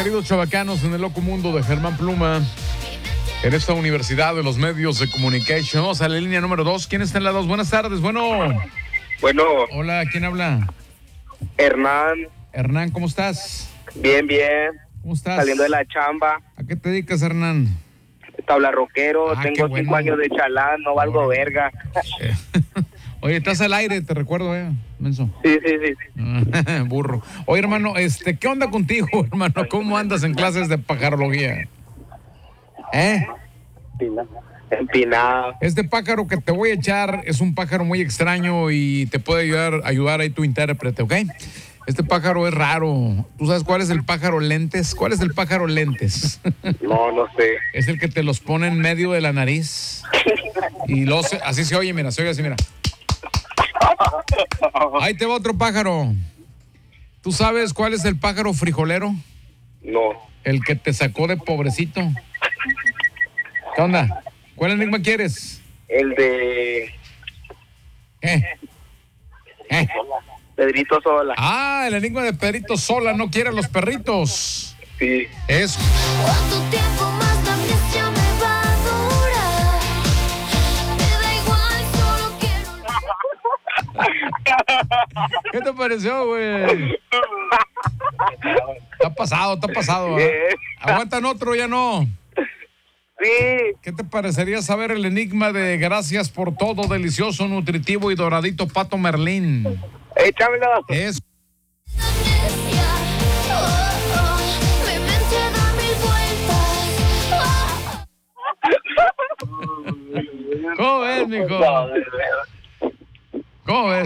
queridos chavacanos, en el loco mundo de Germán Pluma, en esta Universidad de los Medios de Comunicación. Vamos a la línea número 2. ¿Quién está en la 2? Buenas tardes. Bueno. Hola, ¿quién habla? Hernán. Hernán, ¿cómo estás? Bien, bien. ¿Cómo estás? Saliendo de la chamba. ¿A qué te dedicas, Hernán? Tabla rockero, tengo 5 años de chalán, no valgo verga. Oye, estás al aire, te recuerdo, menso. Sí. Burro. Oye, hermano, ¿qué onda contigo, hermano? ¿Cómo andas en clases de pajarología? Empinado. Este pájaro que te voy a echar es un pájaro muy extraño y te puede ayudar ahí tu intérprete, ¿ok? Este pájaro es raro. ¿Tú sabes cuál es el pájaro lentes? ¿Cuál es el pájaro lentes? No sé. Es el que te los pone en medio de la nariz. Y así se oye, mira, se oye así, mira. Ahí te va otro pájaro. ¿Tú sabes cuál es el pájaro frijolero? No. El que te sacó de pobrecito. ¿Qué onda? ¿Cuál enigma quieres? El de... Pedrito Sola. Ah, el enigma de Pedrito Sola. No quiere a los perritos. Sí. Es... ¿Cuánto tiempo más la amnesia me va a durar? Me da igual, solo quiero... ¿Qué te pareció, güey? Está pasado. ¿Aguantan otro? Ya no. Sí. ¿Qué te parecería saber el enigma de gracias por todo, delicioso, nutritivo y doradito Pato Merlín? Échamelo. Es... amnesia, mi mente da 1000 vueltas. ¿Cómo ves, mijo? ¿Cómo ves?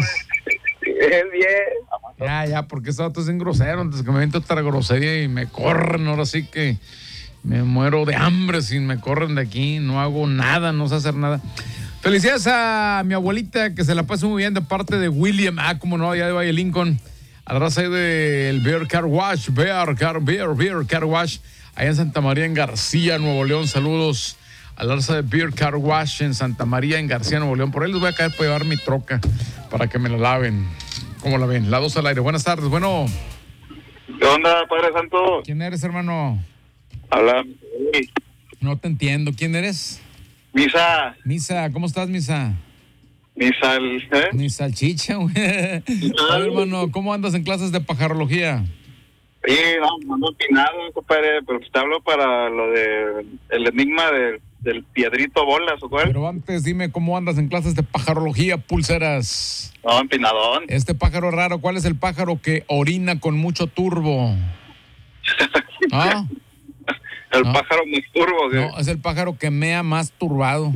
Bien. Ya, porque eso es en grosero. Antes que me invento otra grosería y me corren, ahora sí que me muero de hambre si me corren de aquí. No hago nada, no sé hacer nada. Felicidades a mi abuelita, que se la pase muy bien de parte de William. Como no, allá de Valle Lincoln. A la raza ahí del Beer Car Wash, Beer Car Wash, allá en Santa María, en García, Nuevo León. Saludos a la raza de Beer Car Wash en Santa María, en García, Nuevo León. Por ahí les voy a caer para llevar mi troca para que me la laven. ¿Cómo la ven? La 2 al aire. Buenas tardes. Bueno. ¿Qué onda, Padre Santo? ¿Quién eres, hermano? Habla. No te entiendo. ¿Quién eres? Misa, ¿cómo estás, Misa? ¿eh? Mi salchicha, güey. A ver, hermano, ¿cómo andas en clases de pajarología? Sí, no ando empinado, compadre, pero te hablo para lo de el enigma del Piedrito Bolas, ¿o cuál? Pero antes dime cómo andas en clases de pajarología, pulseras. No, empinadón. Este pájaro raro, ¿cuál es el pájaro que orina con mucho turbo? ¿Ah? El pájaro más turbo, ¿sí? No, es el pájaro que mea más turbado.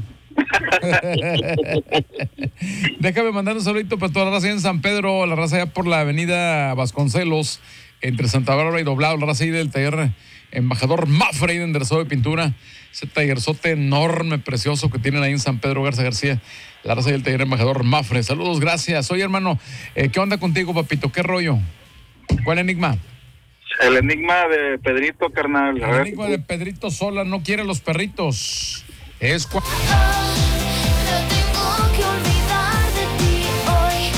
Déjame mandar un saludito para toda la raza en San Pedro, la raza allá por la avenida Vasconcelos, entre Santa Bárbara y Doblado, la raza ahí del taller Embajador Mafre, de enderezado de pintura, ese tallerzote enorme, precioso que tienen ahí en San Pedro Garza García, la raza del taller Embajador Mafre. Saludos, gracias. Oye, hermano, ¿qué onda contigo, papito? ¿Qué rollo? ¿Cuál enigma? El enigma de Pedrito, carnal. El enigma de Pedrito Sola, no quiere los perritos. Es No tengo que olvidar de ti hoy.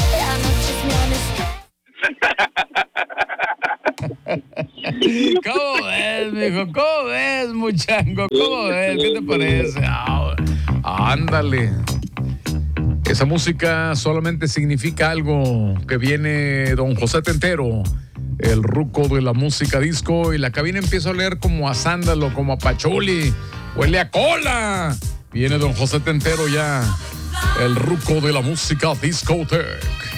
La noche es mi ¿Cómo ves, mijo? ¿Cómo ves, muchango? ¿Cómo ves? ¿Qué te parece? Ándale. Esa música solamente significa algo, que viene don José Tentero, el ruco de la música disco, y la cabina empieza a oler como a sándalo, como a pachuli, huele a cola. Viene don José Tentero ya, el ruco de la música discotech.